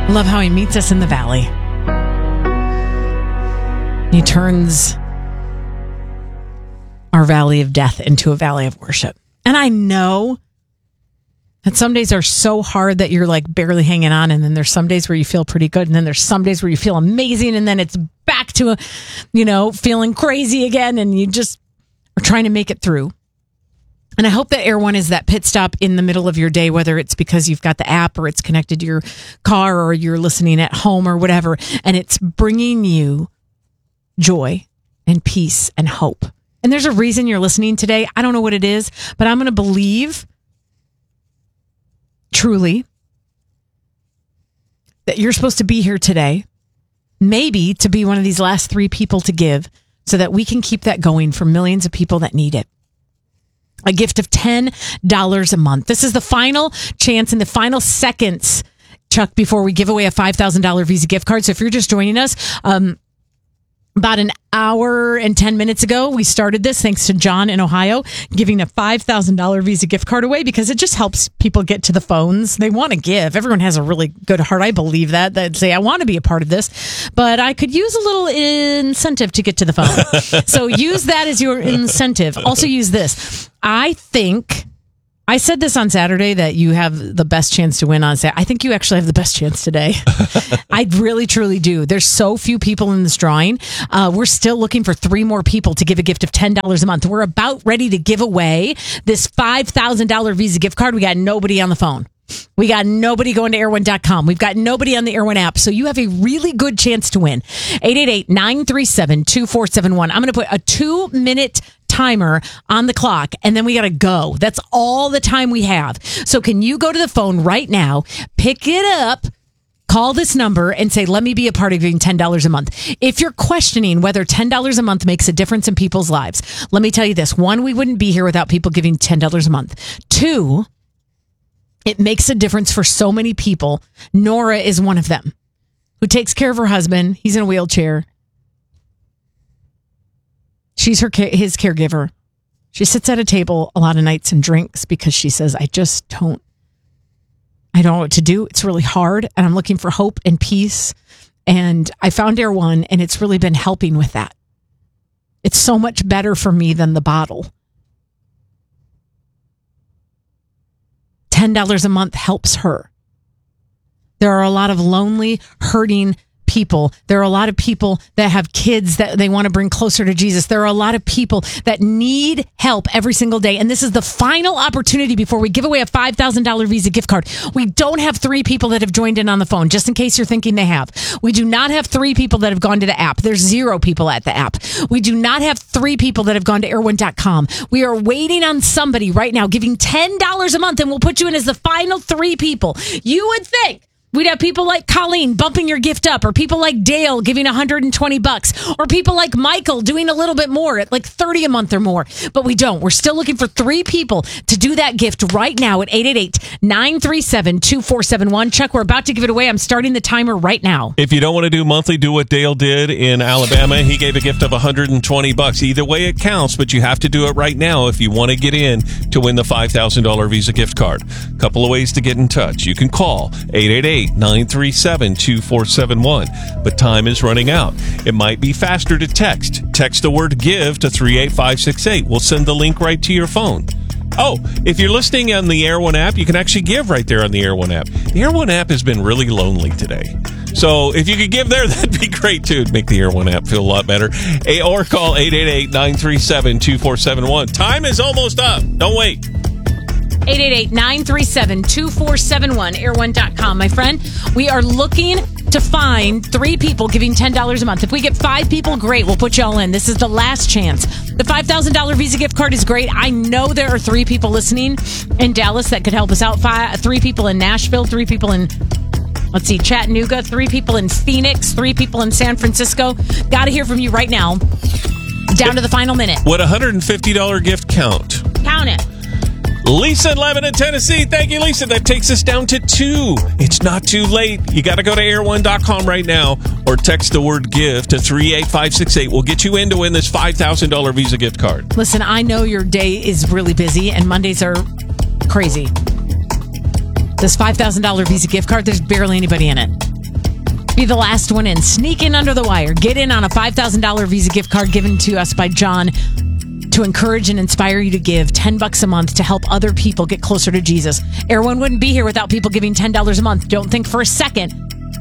I love how he meets us in the valley. He turns our valley of death into a valley of worship. And I know that some days are so hard that you're like barely hanging on. And then there's some days where you feel pretty good. And then there's some days where you feel amazing. And then it's back to, feeling crazy again. And you just are trying to make it through. And I hope that Air One is that pit stop in the middle of your day, whether it's because you've got the app or it's connected to your car or you're listening at home or whatever. And it's bringing you joy and peace and hope. And there's a reason you're listening today. I don't know what it is, but I'm going to believe truly that you're supposed to be here today, maybe to be one of these last 3 people to give so that we can keep that going for millions of people that need it. A gift of $10 a month. This is the final chance in the final seconds, Chuck, before we give away a $5,000 Visa gift card. So if you're just joining us, about an hour and 10 minutes ago, we started this thanks to John in Ohio, giving a $5,000 Visa gift card away because it just helps people get to the phones. They want to give. Everyone has a really good heart. I believe that say, I want to be a part of this, but I could use a little incentive to get to the phone. So use that as your incentive. Also use this. I said this on Saturday that you have the best chance to win on Saturday. I think you actually have the best chance today. I really, truly do. There's so few people in this drawing. We're still looking for 3 more people to give a gift of $10 a month. We're about ready to give away this $5,000 Visa gift card. We got nobody on the phone. We got nobody going to airone.com. We've got nobody on the Air One app. So you have a really good chance to win. 888-937-2471. I'm going to put a 2-minute timer on the clock and then we got to go. That's all the time we have. So can you go to the phone right now, pick it up, call this number and say, let me be a part of giving $10 a month. If you're questioning whether $10 a month makes a difference in people's lives, let me tell you this. 1, we wouldn't be here without people giving $10 a month. 2, it makes a difference for so many people. Nora is one of them who takes care of her husband. He's in a wheelchair. She's his caregiver. She sits at a table a lot of nights and drinks because she says, I don't know what to do. It's really hard and I'm looking for hope and peace. And I found Air One and it's really been helping with that. It's so much better for me than the bottle. $10 a month helps her. There are a lot of lonely, hurting people. There are a lot of people that have kids that they want to bring closer to Jesus. There are a lot of people that need help every single day. And this is the final opportunity before we give away a $5,000 Visa gift card. We don't have 3 people that have joined in on the phone, just in case you're thinking they have. We do not have 3 people that have gone to the app. There's 0 people at the app. We do not have 3 people that have gone to airone.com. We are waiting on somebody right now giving $10 a month and we'll put you in as the final 3 people. You would think we'd have people like Colleen bumping your gift up, or people like Dale giving $120, or people like Michael doing a little bit more at like $30 a month or more. But we don't. We're still looking for 3 people to do that gift right now at 888-937-2471. Chuck, we're about to give it away. I'm starting the timer right now. If you don't want to do monthly, do what Dale did in Alabama. He gave a gift of $120. Either way, it counts, but you have to do it right now if you want to get in to win the $5,000 Visa gift card. Couple of ways to get in touch. You can call 888-937-2471, but time is running out. It might be faster to text. Text the word GIVE to 38568. We'll send the link right to your phone. Oh, if you're listening on the Air One app, you can actually give right there on the Air One app. The Air One app has been really lonely today. So if you could give there, that'd be great, too. It'd make the Air One app feel a lot better. Or call 888-937-2471. Time is almost up. Don't wait. 888-937-2471, airone.com. My friend, we are looking to find 3 people giving $10 a month. If we get 5 people, great. We'll put you all in. This is the last chance. The $5,000 Visa gift card is great. I know there are 3 people listening in Dallas that could help us out. 3 people in Nashville, 3 people in, Chattanooga, 3 people in Phoenix, 3 people in San Francisco. Got to hear from you right now. Down to the final minute. Would a $150 gift count? Count it. Lisa in Lebanon, Tennessee. Thank you, Lisa. That takes us down to 2. It's not too late. You got to go to airone.com right now or text the word GIVE to 38568. We'll get you in to win this $5,000 Visa gift card. Listen, I know your day is really busy and Mondays are crazy. This $5,000 Visa gift card, there's barely anybody in it. Be the last one in. Sneak in under the wire. Get in on a $5,000 Visa gift card given to us by John to encourage and inspire you to give $10 a month to help other people get closer to Jesus. Air One wouldn't be here without people giving $10 a month. Don't think for a second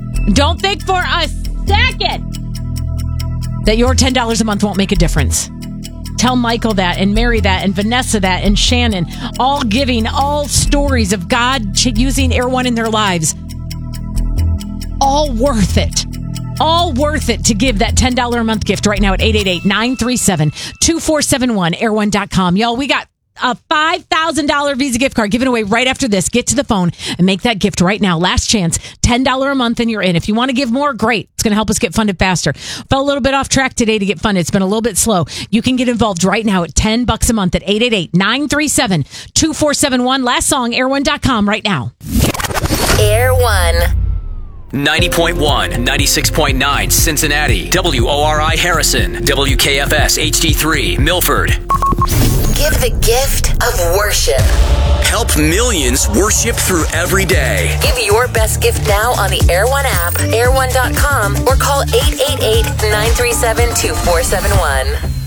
that your $10 a month won't make a difference. Tell Michael that, and Mary that, and Vanessa that, and Shannon, all giving, all stories of God using Air One in their lives. All worth it. All worth it to give that $10 a month gift right now at 888-937-2471, air1.com. Y'all, we got a $5,000 Visa gift card given away right after this. Get to the phone and make that gift right now. Last chance, $10 a month and you're in. If you want to give more, great. It's going to help us get funded faster. Fell a little bit off track today to get funded. It's been a little bit slow. You can get involved right now at $10 a month at 888-937-2471. Last song, air1.com right now. Air One. 90.1, 96.9 Cincinnati, WORI Harrison, WKFS HD3 Milford. Give the gift of worship. Help millions worship through every day. Give your best gift now on the Air One app, air1.com, or call 888-937-2471.